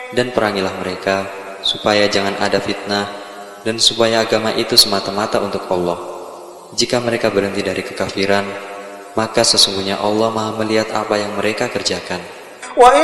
Dan perangilah mereka, supaya jangan ada fitnah, dan supaya agama itu semata-mata untuk Allah. Jika mereka berhenti dari kekafiran, maka sesungguhnya Allah Maha melihat apa yang mereka kerjakan.